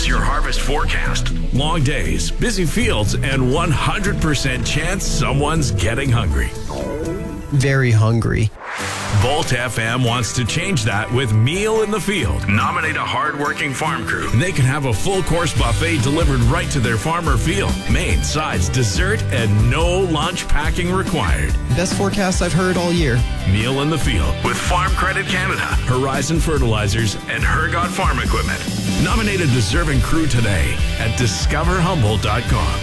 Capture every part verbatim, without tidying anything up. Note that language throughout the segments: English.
Here's your harvest forecast. Long days, busy fields, and one hundred percent chance someone's getting hungry. Very hungry. Volt F M wants to change that with Meal in the Field. Nominate a hard-working farm crew. They can have a full-course buffet delivered right to their farm or field. Main, sides, dessert, and no lunch packing required. Best forecast I've heard all year. Meal in the Field with Farm Credit Canada, Horizon Fertilizers, and Hergot Farm Equipment. Nominate a deserving crew today at discover humboldt dot com.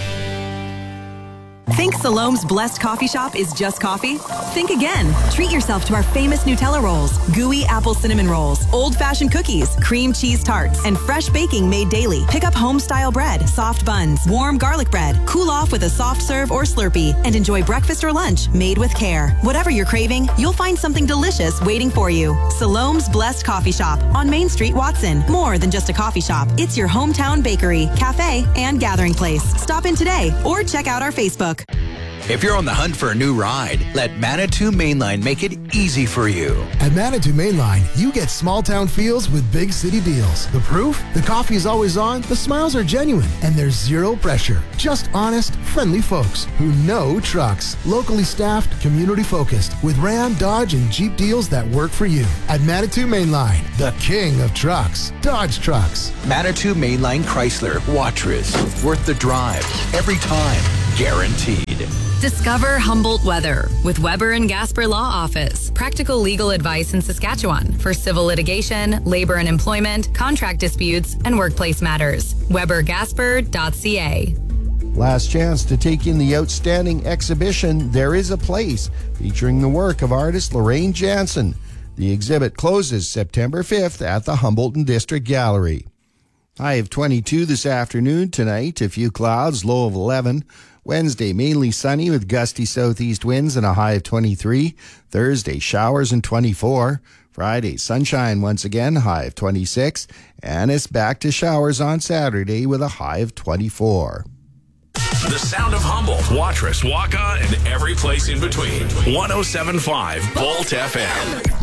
Think Salome's Blessed Coffee Shop is just coffee? Think again. Treat yourself to our famous Nutella rolls, gooey apple cinnamon rolls, old-fashioned cookies, cream cheese tarts, and fresh baking made daily. Pick up home-style bread, soft buns, warm garlic bread, cool off with a soft serve or Slurpee, and enjoy breakfast or lunch made with care. Whatever you're craving, you'll find something delicious waiting for you. Salome's Blessed Coffee Shop on Main Street, Watson. More than just a coffee shop. It's your hometown bakery, cafe, and gathering place. Stop in today or check out our Facebook. If you're on the hunt for a new ride, let Manitou Mainline make it easy for you. At Manitou Mainline, you get small town feels with big city deals. The proof? The coffee is always on, the smiles are genuine, and there's zero pressure. Just honest, friendly folks who know trucks. Locally staffed, community focused, with Ram, Dodge, and Jeep deals that work for you. At Manitou Mainline, the king of trucks. Dodge Trucks. Manitou Mainline Chrysler, Watrous. Worth the drive. Every time. Guaranteed. Discover Humboldt Weather with Weber and Gasper Law Office. Practical legal advice in Saskatchewan for civil litigation, labor and employment, contract disputes, and workplace matters. weber gasper dot c a. Last chance to take in the outstanding exhibition, There Is a Place, featuring the work of artist Lorraine Jansen. The exhibit closes September fifth at the Humboldt District Gallery. High of twenty-two this afternoon. Tonight, a few clouds, low of eleven. Wednesday, mainly sunny with gusty southeast winds and a high of twenty-three. Thursday, showers and twenty-four. Friday, sunshine once again, high of twenty-six. And it's back to showers on Saturday with a high of twenty-four. The sound of Humboldt, Watrous, Waka, and every place in between. one oh seven point five Volt F M.